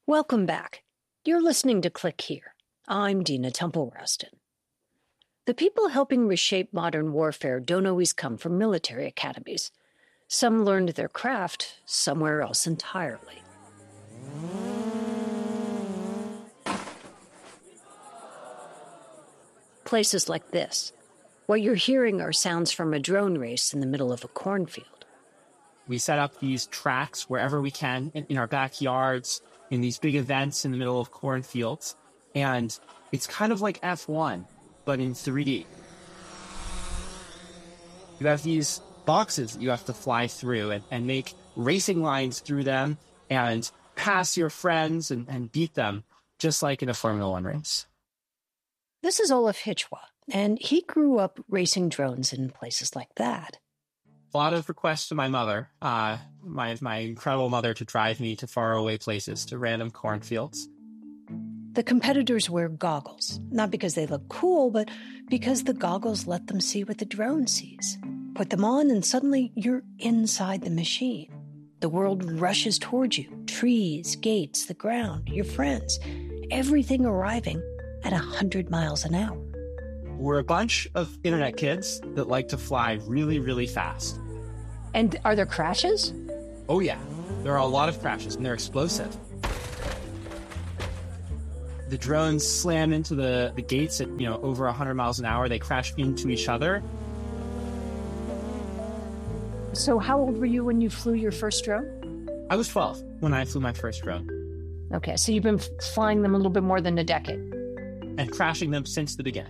Welcome back. You're listening to Click Here. I'm Dina Temple-Raston. The people helping reshape modern warfare don't always come from military academies. Some learned their craft somewhere else entirely. Places like this. What you're hearing are sounds from a drone race in the middle of a cornfield. We set up these tracks wherever we can, in our backyards, in these big events in the middle of cornfields. And it's kind of like F1, but in 3D. You have these boxes that you have to fly through and make racing lines through them and pass your friends and beat them, just like in a Formula One race. This is Olaf Hitchwa, and he grew up racing drones in places like that. A lot of requests to my mother, my incredible mother, to drive me to faraway places, to random cornfields. The competitors wear goggles, not because they look cool, but because the goggles let them see what the drone sees. Put them on and suddenly you're inside the machine. The world rushes towards you. Trees, gates, the ground, your friends, everything arriving at 100 miles an hour. We're a bunch of internet kids that like to fly really, really fast. And are there crashes? Oh yeah, there are a lot of crashes and they're explosive. The drones slam into the gates at, over 100 miles an hour. They crash into each other. So how old were you when you flew your first drone? I was 12 when I flew my first drone. Okay, so you've been flying them a little bit more than a decade. And crashing them since the beginning.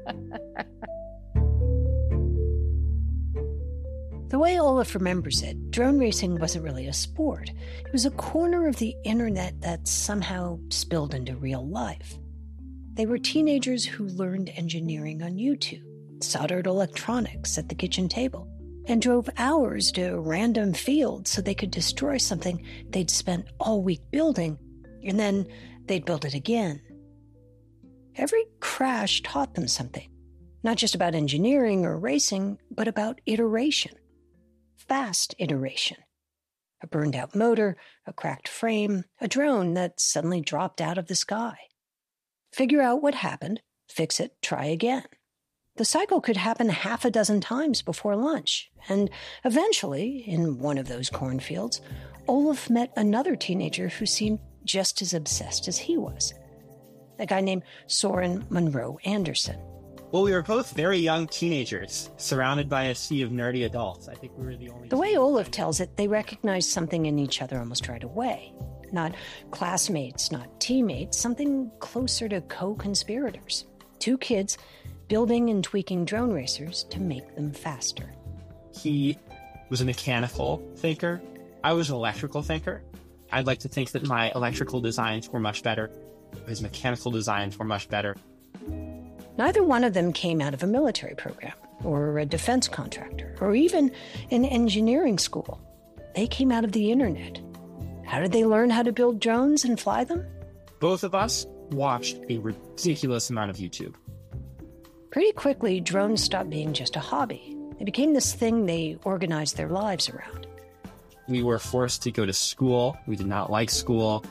The way Olaf remembers it, drone racing wasn't really a sport. It was a corner of the internet that somehow spilled into real life. They were teenagers who learned engineering on YouTube, soldered electronics at the kitchen table, and drove hours to random fields so they could destroy something they'd spent all week building, and then they'd build it again. Every crash taught them something, not just about engineering or racing, but about iteration. Fast iteration. A burned out motor, a cracked frame, a drone that suddenly dropped out of the sky. Figure out what happened, fix it, try again. The cycle could happen half a dozen times before lunch, and eventually, in one of those cornfields, Olaf met another teenager who seemed just as obsessed as he was. A guy named Soren Monroe Anderson. Well, we were both very young teenagers, surrounded by a sea of nerdy adults. I think we were the only... The way Olaf tells it, they recognized something in each other almost right away. Not classmates, not teammates, something closer to co-conspirators. Two kids building and tweaking drone racers to make them faster. He was a mechanical thinker. I was an electrical thinker. I'd like to think that my electrical designs were much better. His mechanical designs were much better. Neither one of them came out of a military program, or a defense contractor, or even an engineering school. They came out of the internet. How did they learn how to build drones and fly them? Both of us watched a ridiculous amount of YouTube. Pretty quickly, drones stopped being just a hobby. They became this thing they organized their lives around. We were forced to go to school. We did not like school.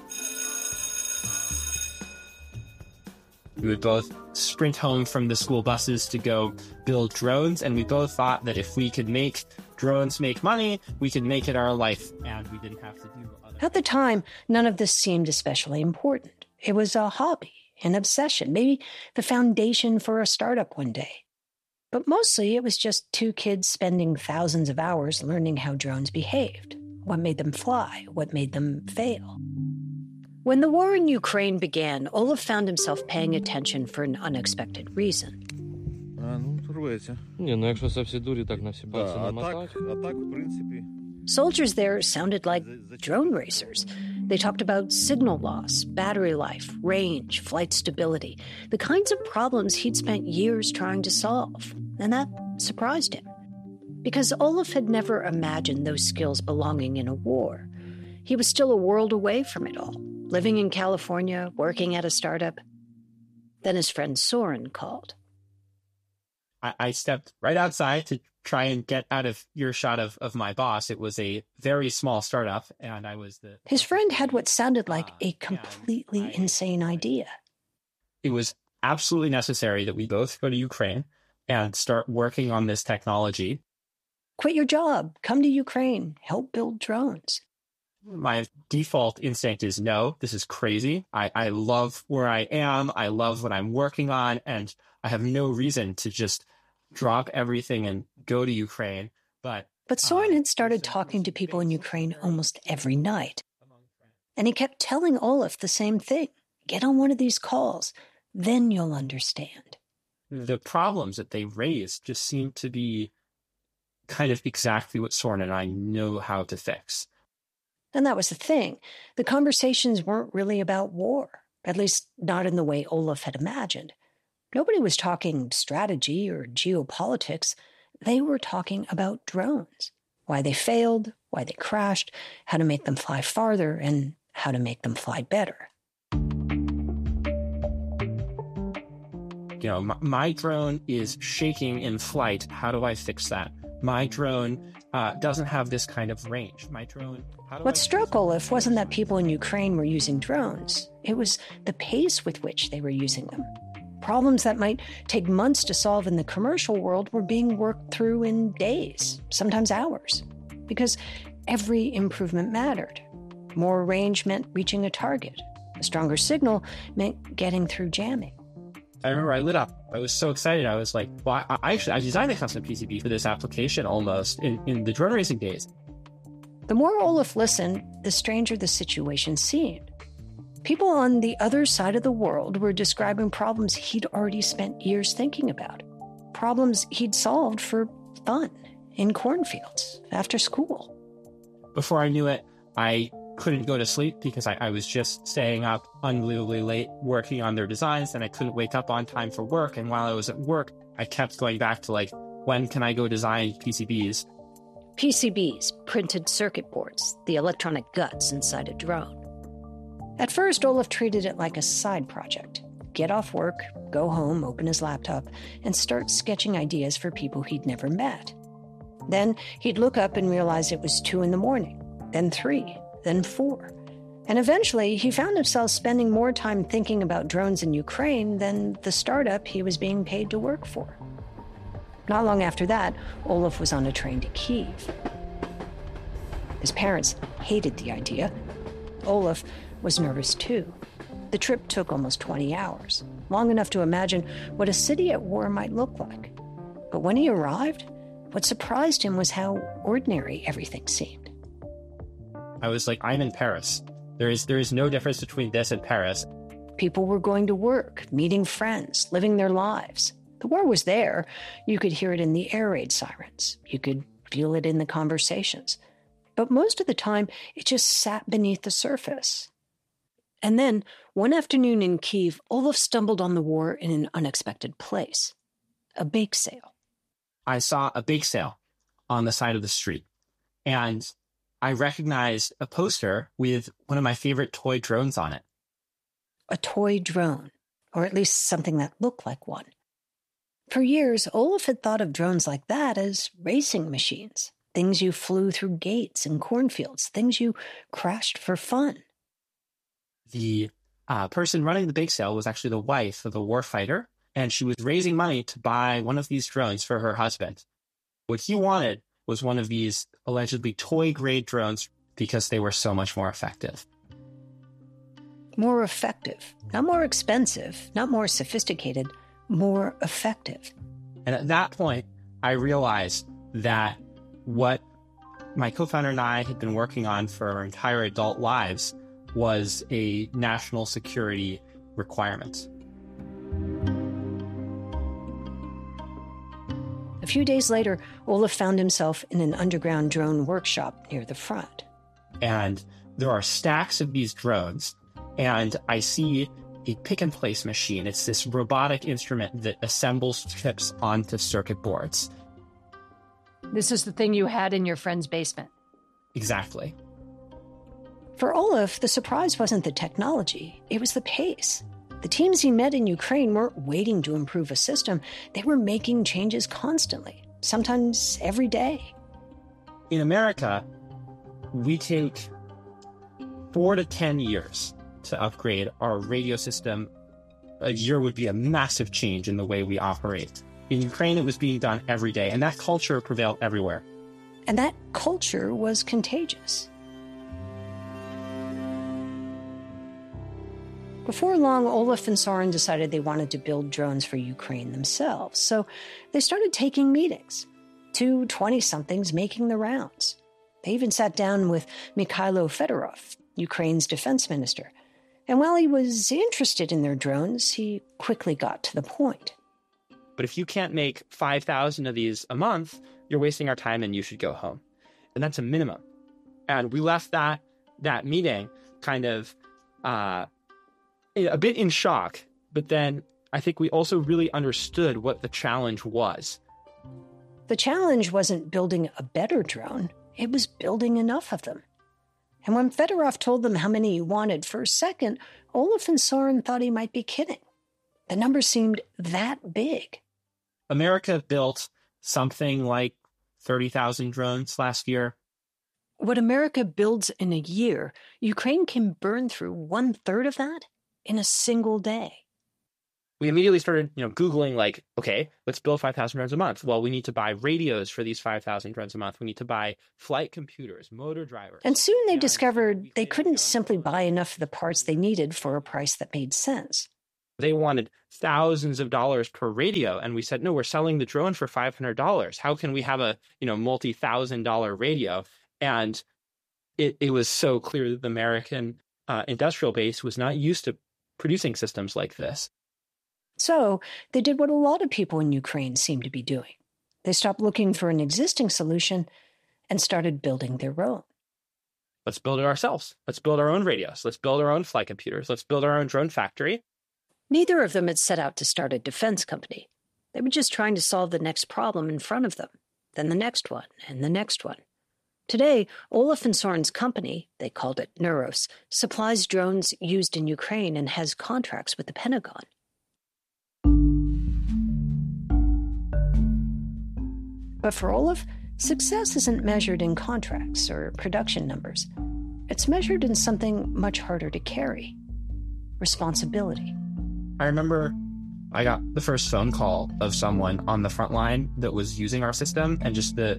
We would both sprint home from the school buses to go build drones, and we both thought that if we could make drones make money, we could make it our life, and we didn't have to do other... At the time, none of this seemed especially important. It was a hobby, an obsession, maybe the foundation for a startup one day. But mostly it was just two kids spending thousands of hours learning how drones behaved, what made them fly, what made them fail. When the war in Ukraine began, Olaf found himself paying attention for an unexpected reason. Soldiers there sounded like drone racers. They talked about signal loss, battery life, range, flight stability, the kinds of problems he'd spent years trying to solve. And that surprised him. Because Olaf had never imagined those skills belonging in a war. He was still a world away from it all, living in California, working at a startup. Then his friend Soren called. I stepped right outside to try and get out of earshot of my boss. It was a very small startup, and I was His friend had what sounded like a completely insane idea. It was absolutely necessary that we both go to Ukraine and start working on this technology. Quit your job, come to Ukraine, help build drones. My default instinct is no, this is crazy. I love where I am. I love what I'm working on, and I have no reason to just drop everything and go to Ukraine. But Soren had started talking to people in Ukraine almost every night. And he kept telling Olaf the same thing. Get on one of these calls, then you'll understand. The problems that they raised just seemed to be kind of exactly what Soren and I know how to fix. And that was the thing. The conversations weren't really about war, at least not in the way Olaf had imagined. Nobody was talking strategy or geopolitics. They were talking about drones, why they failed, why they crashed, how to make them fly farther, and how to make them fly better. You know, my drone is shaking in flight. How do I fix that? My drone doesn't have this kind of range. My drone... What struck Olaf wasn't that people in Ukraine were using drones. It was the pace with which they were using them. Problems that might take months to solve in the commercial world were being worked through in days, sometimes hours, because every improvement mattered. More range meant reaching a target. A stronger signal meant getting through jamming. I remember I lit up. I was so excited. I was like, well, I designed a custom PCB for this application almost in the drone racing days. The more Olaf listened, the stranger the situation seemed. People on the other side of the world were describing problems he'd already spent years thinking about. Problems he'd solved for fun, in cornfields, after school. Before I knew it, I couldn't go to sleep because I was just staying up unbelievably late working on their designs, and I couldn't wake up on time for work. And while I was at work, I kept going back to when can I go design PCBs? PCBs, printed circuit boards, the electronic guts inside a drone. At first, Olaf treated it like a side project. Get off work, go home, open his laptop, and start sketching ideas for people he'd never met. Then he'd look up and realize it was 2 a.m, then 3, then 4. And eventually, he found himself spending more time thinking about drones in Ukraine than the startup he was being paid to work for. Not long after that, Olaf was on a train to Kyiv. His parents hated the idea. Olaf was nervous too. The trip took almost 20 hours, long enough to imagine what a city at war might look like. But when he arrived, what surprised him was how ordinary everything seemed. I was like, I'm in Paris. There is no difference between this and Paris. People were going to work, meeting friends, living their lives. The war was there. You could hear it in the air raid sirens. You could feel it in the conversations. But most of the time, it just sat beneath the surface. And then, one afternoon in Kyiv, Olaf stumbled on the war in an unexpected place. A bake sale. I saw a bake sale on the side of the street, and I recognized a poster with one of my favorite toy drones on it. A toy drone, or at least something that looked like one. For years, Olaf had thought of drones like that as racing machines, things you flew through gates and cornfields, things you crashed for fun. The person running the bake sale was actually the wife of a warfighter, and she was raising money to buy one of these drones for her husband. What he wanted was one of these allegedly toy-grade drones because they were so much more effective. More effective. Not more expensive, not more sophisticated, more effective. And at that point, I realized that what my co-founder and I had been working on for our entire adult lives was a national security requirement. A few days later, Olaf found himself in an underground drone workshop near the front. And there are stacks of these drones, and I see a pick-and-place machine. It's this robotic instrument that assembles chips onto circuit boards. This is the thing you had in your friend's basement. Exactly. For Olaf, the surprise wasn't the technology, it was the pace. The teams he met in Ukraine weren't waiting to improve a system. They were making changes constantly, sometimes every day. In America, we take 4 to 10 years to upgrade our radio system. A year would be a massive change in the way we operate. In Ukraine, it was being done every day, and that culture prevailed everywhere. And that culture was contagious. Before long, Olaf and Soren decided they wanted to build drones for Ukraine themselves, so they started taking meetings. 2 20-somethings making the rounds. They even sat down with Mikhailo Fedorov, Ukraine's defense minister. And while he was interested in their drones, he quickly got to the point. But if you can't make 5,000 of these a month, you're wasting our time and you should go home. And that's a minimum. And we left that meeting kind of a bit in shock. But then I think we also really understood what the challenge was. The challenge wasn't building a better drone. It was building enough of them. And when Fedorov told them how many he wanted for a second, Olaf and Soren thought he might be kidding. The number seemed that big. America built something like 30,000 drones last year. What America builds in a year, Ukraine can burn through 1/3 of that in a single day. We immediately started, Googling, like, okay, let's build 5,000 drones a month. Well, we need to buy radios for these 5,000 drones a month. We need to buy flight computers, motor drivers. And soon they discovered they couldn't simply buy enough of the parts they needed for a price that made sense. They wanted thousands of dollars per radio. And we said, no, we're selling the drone for $500. How can we have a, multi-$1,000 radio? And it was so clear that the American industrial base was not used to producing systems like this. So they did what a lot of people in Ukraine seem to be doing. They stopped looking for an existing solution and started building their own. Let's build it ourselves. Let's build our own radios. Let's build our own flight computers. Let's build our own drone factory. Neither of them had set out to start a defense company. They were just trying to solve the next problem in front of them, then the next one, and the next one. Today, Olaf and Soren's company, they called it Neuros, supplies drones used in Ukraine and has contracts with the Pentagon. But for Olaf, success isn't measured in contracts or production numbers. It's measured in something much harder to carry: responsibility. I remember I got the first phone call of someone on the front line that was using our system, and just the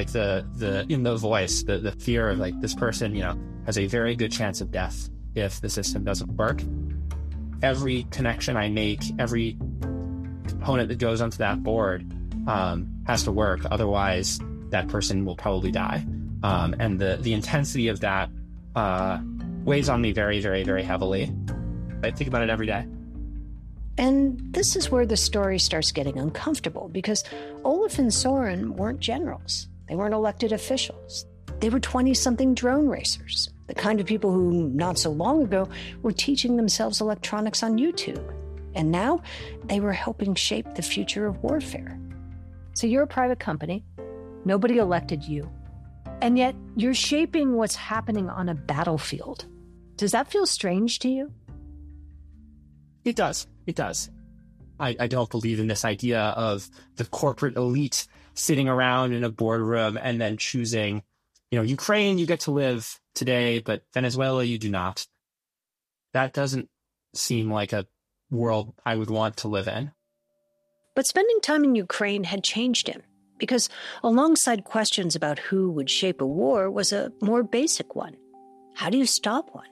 in the voice, the fear of like, this person, has a very good chance of death if the system doesn't work. Every connection I make, every component that goes onto that board has to work. Otherwise, that person will probably die. And the intensity of that weighs on me very, very, very heavily. I think about it every day. And this is where the story starts getting uncomfortable, because Olaf and Soren weren't generals. They weren't elected officials. They were 20-something drone racers, the kind of people who, not so long ago, were teaching themselves electronics on YouTube. And now they were helping shape the future of warfare. So you're a private company. Nobody elected you. And yet you're shaping what's happening on a battlefield. Does that feel strange to you? It does. It does. I don't believe in this idea of the corporate elite sitting around in a boardroom and then choosing, Ukraine, you get to live today, but Venezuela, you do not. That doesn't seem like a world I would want to live in. But spending time in Ukraine had changed him, because alongside questions about who would shape a war was a more basic one. How do you stop one?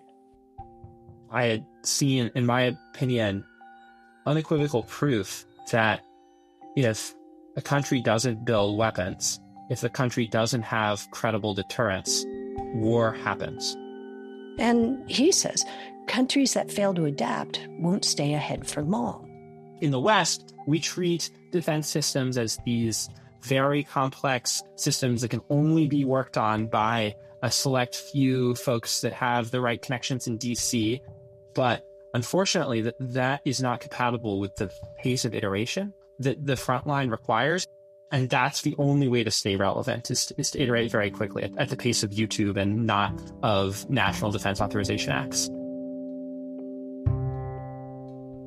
I had seen, in my opinion, unequivocal proof that if a country doesn't build weapons, if the country doesn't have credible deterrence, war happens. And he says countries that fail to adapt won't stay ahead for long. In the West, we treat defense systems as these very complex systems that can only be worked on by a select few folks that have the right connections in DC. But unfortunately, that is not compatible with the pace of iteration that the front line requires. And that's the only way to stay relevant, is to iterate very quickly at the pace of YouTube and not of National Defense Authorization Acts.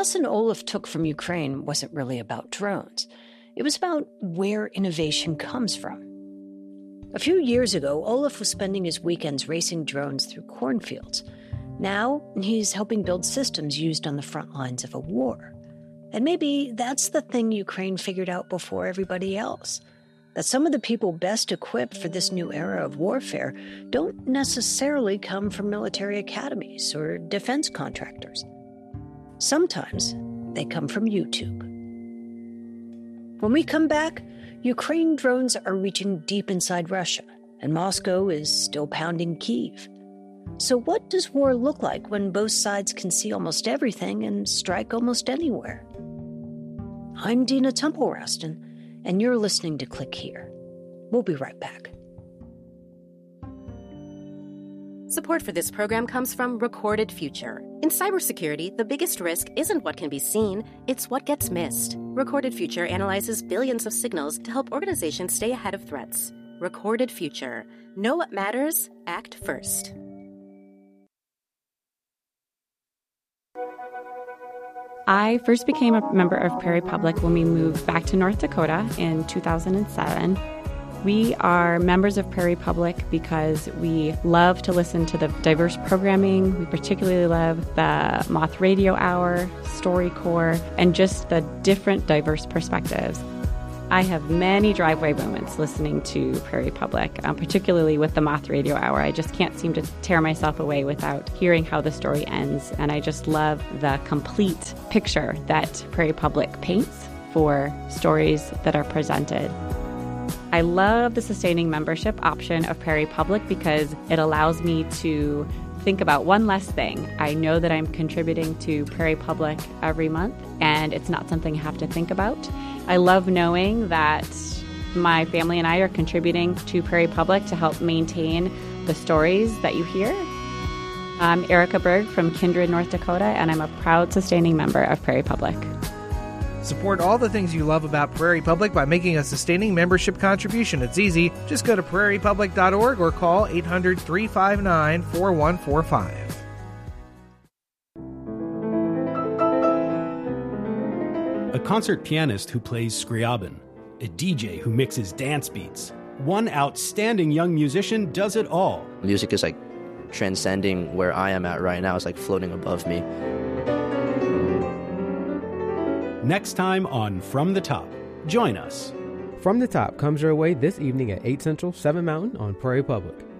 lesson Olaf took from Ukraine wasn't really about drones. It was about where innovation comes from. A few years ago, Olaf was spending his weekends racing drones through cornfields. Now, he's helping build systems used on the front lines of a war. And maybe that's the thing Ukraine figured out before everybody else, that some of the people best equipped for this new era of warfare don't necessarily come from military academies or defense contractors. Sometimes they come from YouTube. When we come back, Ukraine drones are reaching deep inside Russia, and Moscow is still pounding Kyiv. So what does war look like when both sides can see almost everything and strike almost anywhere? I'm Dina Temple-Raston, and you're listening to Click Here. We'll be right back. Support for this program comes from Recorded Future. In cybersecurity, the biggest risk isn't what can be seen, it's what gets missed. Recorded Future analyzes billions of signals to help organizations stay ahead of threats. Recorded Future. Know what matters, act first. I first became a member of Prairie Public when we moved back to North Dakota in 2007. We are members of Prairie Public because we love to listen to the diverse programming. We particularly love the Moth Radio Hour, StoryCorps, and just the different diverse perspectives. I have many driveway moments listening to Prairie Public, particularly with the Moth Radio Hour. I just can't seem to tear myself away without hearing how the story ends, and I just love the complete picture that Prairie Public paints for stories that are presented. I love the sustaining membership option of Prairie Public because it allows me to think about one less thing. I know that I'm contributing to Prairie Public every month, and it's not something I have to think about. I love knowing that my family and I are contributing to Prairie Public to help maintain the stories that you hear. I'm Erica Berg from Kindred, North Dakota, and I'm a proud sustaining member of Prairie Public. Support all the things you love about Prairie Public by making a sustaining membership contribution. It's easy. Just go to prairiepublic.org or call 800-359-4145. A concert pianist who plays Scriabin, a DJ who mixes dance beats. One outstanding young musician does it all. Music is like transcending where I am at right now. It's like floating above me. Next time on From the Top, join us. From the Top comes your way this evening at 8 Central, 7 Mountain on Prairie Public.